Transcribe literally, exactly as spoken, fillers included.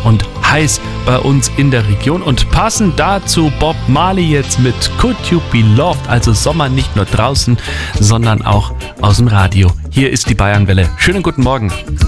und heiß bei uns in der Region. Und passend dazu Bob Marley jetzt mit Could You Be Loved, also Sommer nicht nur draußen, sondern auch aus dem Radio. Hier ist die Bayernwelle. Schönen guten Morgen.